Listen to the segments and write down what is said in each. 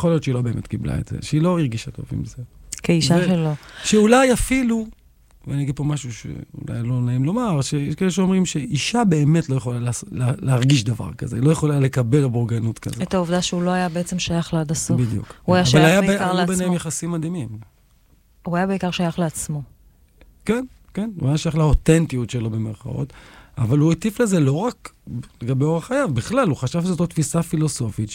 יכול להיות שהיא לא באמת קיבלה את זה, שהיא לא הרגישה טוב עם זה. כאישה שלו. שאולי אפילו, ואני אגיד פה משהו שאולי לא נעים לומר, שיש כאלה שאומרים שאישה באמת לא יכולה להרגיש דבר כזה, היא לא יכולה לקבל בורגנות כזה. את העובדה שהוא לא היה בעצם שייך לעד הסוף. בדיוק. הוא היה שייך בעיקר לעצמו. אבל היו ביניהם יחסים מדהימים. הוא היה בעיקר שייך לעצמו. כן, כן. הוא היה שייך לאותנטיות שלו במרכאות, אבל הוא הטיף לזה לא רק לגבי אורח חייו, בכלל, הוא חשב שזאת תפיסה פילוסופית,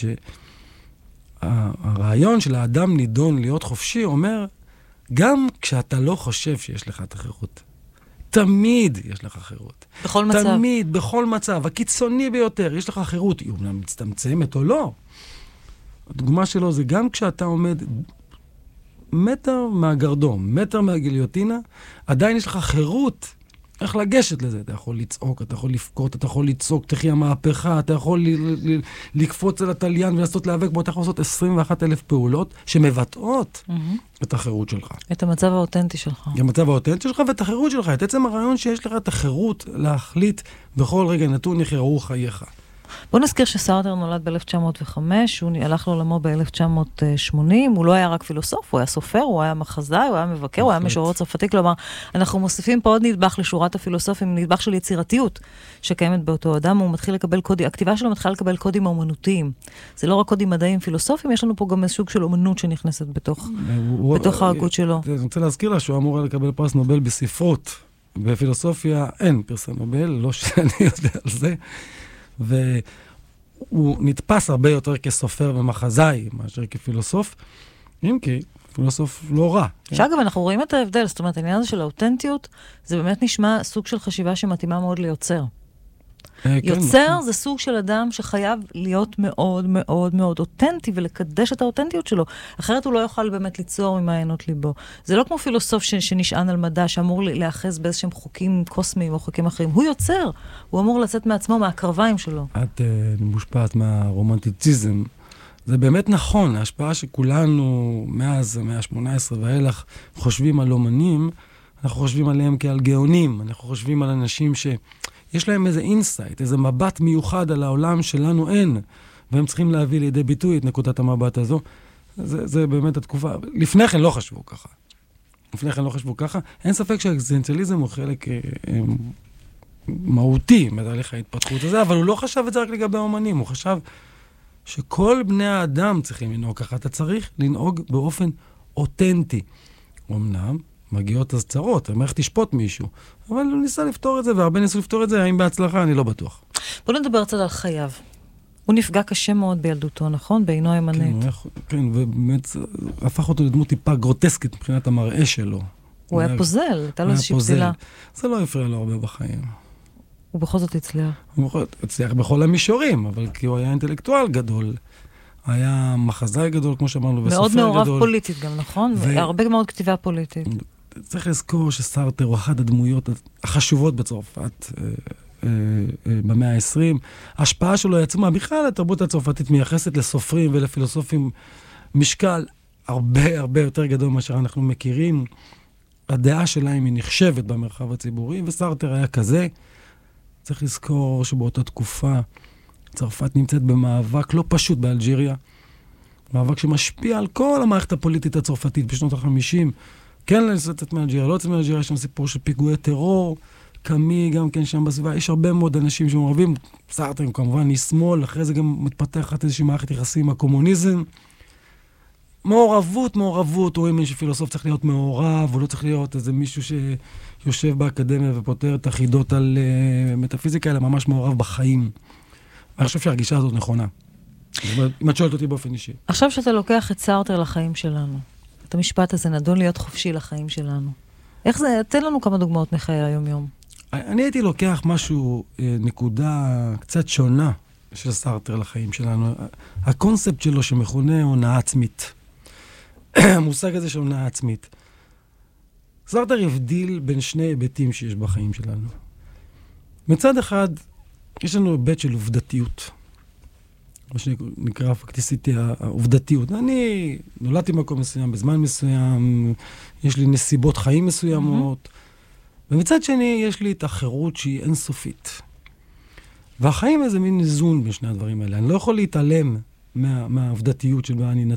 שהרעיון של האדם נידון להיות חופשי אומר, גם כשאתה לא חושב שיש לך את החירות. תמיד יש לך חירות. בכל מצב. תמיד, בכל מצב. הקיצוני ביותר, יש לך חירות. היא אומנם מצטמצמת או לא. הדוגמה שלו זה גם כשאתה עומד מטר מהגרדום, מטר מהגיליוטינה, עדיין יש לך חירות. איך לגשת לזה? אתה יכול לצעוק, אתה יכול לפקוט, אתה יכול לצעוק, תחי המהפכה, אתה יכול לקפוץ על התליין ולעשות להיאבק בו, אתה יכול לעשות 21,000 פעולות שמבטאות את החירות שלך. את המצב האותנטי שלך. את המצב האותנטי שלך ואת החירות שלך. את עצם הרעיון שיש לך את החירות להחליט בכל רגע נתון איך יראו חייך. בוא נזכיר שסארטר נולד ב-1905, הוא הלך לעולמו ב-1980, הוא לא היה רק פילוסוף, הוא היה סופר, הוא היה מחזאי, הוא היה מבקר, הוא היה משורר צרפתי, כלומר, אנחנו מוסיפים פה עוד נדבך לשורת הפילוסופים, נדבך של יצירתיות שקיימת באותו אדם, הוא מתחיל לקבל קודים, הכתיבה שלו מתחילה לקבל קודים אומנותיים. זה לא רק קודים מדעיים פילוסופיים, יש לנו פה גם סוג של אומנות שנכנסת בתוך ההגות שלו. אני רוצה להזכיר לה שהוא אמור לקבל פרס נובל בספרות, בפילוסופיה אין פרס נובל, לא שאני יודע על זה. והוא נתפס הרבה יותר כסופר ומחזאי מאשר כפילוסוף, אם כי פילוסוף לא רע. שאגב, אנחנו רואים את ההבדל, זאת אומרת, העניין הזה של האותנטיות, זה באמת נשמע סוג של חשיבה שמתאימה מאוד ליוצר. יוצר זה סוג של אדם שחייב להיות מאוד מאוד מאוד אותנטי ולקדש את האותנטיות שלו. אחרת הוא לא יוכל באמת ליצור ממעיינות ליבו. זה לא כמו פילוסוף שנשען על מדע, שאמור להאחז באיזשהם חוקים קוסמיים או חוקים אחרים. הוא יוצר. הוא אמור לצאת מעצמו, מהקרביים שלו. את מושפעת מהרומנטיציזם. זה באמת נכון. ההשפעה שכולנו מאז המאה ה-18 ואילך חושבים על אומנים, אנחנו חושבים עליהם כעל גאונים. אנחנו חושבים על אנשים יש להם איזה אינסייט, איזה מבט מיוחד על העולם שלנו אין, והם צריכים להביא לידי ביטוי את נקודת המבט הזו. זה באמת התקופה. לפני כן לא חשבו ככה. אין ספק שהאקזיסטנציאליזם הוא חלק מהותי מתהליך ההתפתחות הזה, אבל הוא לא חשב את זה רק לגבי האומנים, הוא חשב שכל בני האדם צריכים לנהוג ככה. אתה צריך לנהוג באופן אותנטי. אמנם, מגיעות אז צרות, איך תשפוט מישהו. אבל הוא ניסה לפתור את זה, והרבה ניסו לפתור את זה, האם בהצלחה, אני לא בטוח. בוא נדבר קצת על חייו. הוא נפגע קשה מאוד בילדותו, נכון? בעינו הימנית. כן, ובאמת הפך אותו לדמות טיפה גרוטסקית מבחינת המראה שלו. הוא היה פוזל, הייתה לו איזושהי פזילה. זה לא הפריע לו הרבה בחיים. הוא בכל זאת הצליח. הוא הצליח בכל המישורים, אבל כי הוא היה אינטלקטואל גדול. היה מחזאי גדול, כמו שאמרנו, וסופר גדול. מאוד מעורב פוליטית גם, נכון? והרבה מאוד כתיבה פוליטית. צריך לזכור שסארטר הוא אחת הדמויות החשובות בצרפת במאה ה-20. ההשפעה שלו יצמה, בכלל התרבות הצרפתית מייחסת לסופרים ולפילוסופים משקל הרבה הרבה יותר גדול מאשר אנחנו מכירים. הדעה שלהם היא נחשבת במרחב הציבורי, וסארטר היה כזה. צריך לזכור שבאותה תקופה צרפת נמצאת במאבק לא פשוט באלג'יריה. מאבק שמשפיע על כל המערכת הפוליטית הצרפתית בשנות ה-50. כן לצאת מאלג'יריה, לא לצאת מאלג'יריה, יש שם סיפור של פיגועי טרור, קמי גם כן שם בסביבה, יש הרבה מאוד אנשים שמעורבים, סארטר כמובן משמאל, אחרי זה גם מתפתחת איזושהי מערכת יחסים עם הקומוניזם. מעורבות, הוא האמין שפילוסוף צריך להיות מעורב, הוא לא צריך להיות איזה מישהו שיושב באקדמיה ופותר את החידות על מטאפיזיקה, אלא ממש מעורב בחיים. אני חושב שהרגישה הזאת נכונה. אם את שואלת אותי באופן אישי. עכשיו שאתה לוקח את סארטר לחיים שלנו, את המשפט הזה, נדון להיות חופשי לחיים שלנו. איך זה? תן לנו כמה דוגמאות מחיי היום-יום. אני הייתי לוקח משהו, נקודה קצת שונה של סארטר לחיים שלנו. הקונספט שלו שמכונה הונאה עצמית. המושג הזה של הונאה עצמית. סארטר הבדיל בין שני היבטים שיש בחיים שלנו. מצד אחד, יש לנו היבט של עובדתיות. מה שנקרא פקטיסיטי, העובדתיות. אני נולדתי במקום מסוים, בזמן מסוים, יש לי נסיבות חיים מסוימות, ומצד שני יש לי את החירות שהיא אינסופית. והחיים איזה מין איזון בשני הדברים האלה. אני לא יכול להתעלם מהעובדתיות שבה אני